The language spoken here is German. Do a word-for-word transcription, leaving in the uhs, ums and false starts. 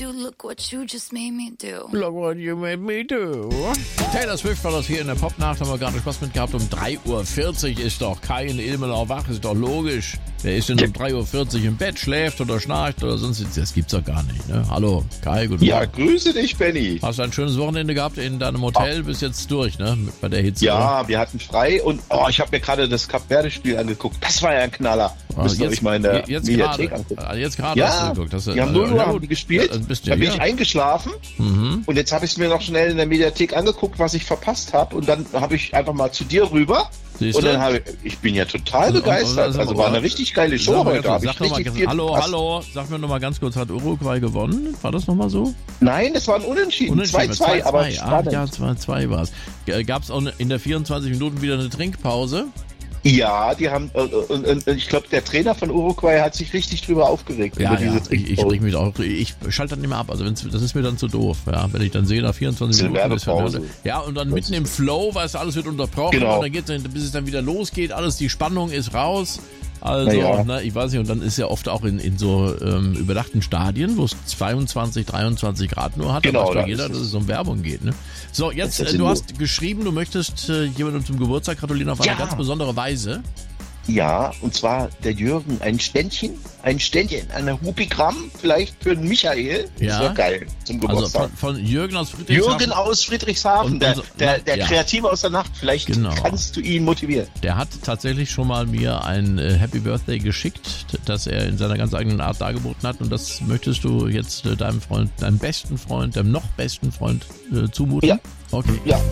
you, look what you just made me do. Look what you made me do. Taylor Swift war das hier in der Popnacht, haben wir gerade Spaß mit gehabt. Um drei Uhr vierzig ist doch kein Ilmenau wach, ist doch logisch. Wer ist denn um drei Uhr vierzig im Bett, schläft oder schnarcht oder sonst? Das gibt's doch gar nicht, ne? Hallo, Kai, guten Ja, Morgen. grüße dich, Benny. Hast du ein schönes Wochenende gehabt in deinem Hotel? Bist jetzt durch, ne? Bei der Hitze. Ja, oder? wir hatten frei und oh, ich habe mir gerade das Kap-Verde-Spiel angeguckt. Das war ja ein Knaller. Ah, Müsst ihr euch mal in der jetzt Mediathek gerade, angucken. ah, jetzt gerade hast du Ja, geguckt. Hast du, die haben also, null Uhr ja, haben gut. die gespielt. Ja, dann bist du Da bin hier. ich eingeschlafen Mhm. und jetzt habe ich es mir noch schnell in der Mediathek angeguckt, was ich verpasst habe und dann habe ich einfach mal zu dir rüber. Siehst Und du? dann habe ich, ich bin ja total Also, begeistert. also, Also war eine richtig geile Sag Show mal heute. ganz Hab kurz, ich sag noch mal richtig ganz- viel hallo, verpasst. hallo, sag mir noch mal ganz kurz, hat Uruguay gewonnen? War das noch mal so? Nein, es war ein Unentschieden. zwei zwei, aber Ah, spannend. ja, zwei zwei war es. Gab es auch in der vierundzwanzig Minuten wieder eine Trinkpause? Ja, die haben, äh, und, und, und ich glaube, der Trainer von Uruguay hat sich richtig drüber aufgeregt. Ja, über ja, diese ich, ich sprich mich auch, ich schalte dann immer ab, also wenn's, das ist mir dann zu doof, ja, wenn ich dann sehe, nach vierundzwanzig Diese Minuten ist ja, Werbepause. ja, und dann mitten im Flow, weißt du, alles wird unterbrochen, Genau. und dann geht's, dann, bis es dann wieder losgeht, alles, die Spannung ist raus. Also, Ja. ne, ich weiß nicht, und dann ist ja oft auch in, in so ähm, überdachten Stadien, wo es zweiundzwanzig, dreiundzwanzig Grad nur hat, Genau, da weiß doch da jeder, ist dass es. es um Werbung geht. Ne? So, jetzt, Das ist äh, du nur- hast geschrieben, du möchtest äh, jemandem zum Geburtstag gratulieren auf eine Ja. ganz besondere Weise. Ja, und zwar der Jürgen, ein Ständchen, ein Ständchen, eine Hupigramm, vielleicht für den Michael. Ja. Das wäre geil zum Also Geburtstag. von, von Jürgen aus Friedrichshafen. Jürgen aus Friedrichshafen, Und- der, und so- der, der ja. Kreative aus der Nacht. Vielleicht Genau. kannst du ihn motivieren. Der hat tatsächlich schon mal mir ein äh, Happy Birthday geschickt, das er in seiner ganz eigenen Art dargeboten hat. Und das möchtest du jetzt äh, deinem Freund, deinem besten Freund, deinem noch besten Freund äh, zumuten? Ja. Okay. Ja.